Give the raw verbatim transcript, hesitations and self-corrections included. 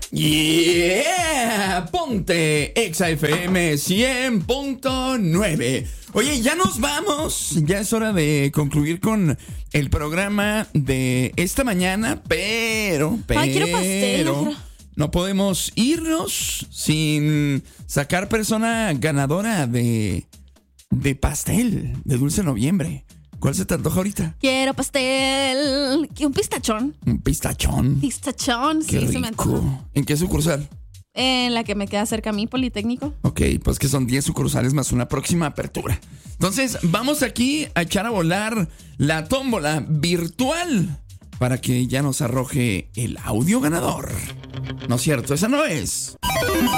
Yeah, ponte Exa F M cien punto nueve. Oye, ya nos vamos. Ya es hora de concluir con el programa de esta mañana, pero, pero, Ay, quiero pastel. no podemos irnos sin sacar persona ganadora de, de pastel de Dulce Noviembre. ¿Cuál se te antoja ahorita? Quiero pastel. Un pistachón. Un pistachón. Pistachón, Qué sí, rico. se me antoja. ¿En qué sucursal? En la que me queda cerca a mí, Politécnico. Ok, pues que son diez sucursales más una próxima apertura. Entonces, vamos aquí a echar a volar la tómbola virtual para que ya nos arroje el audio ganador. ¿No es cierto? Esa no es.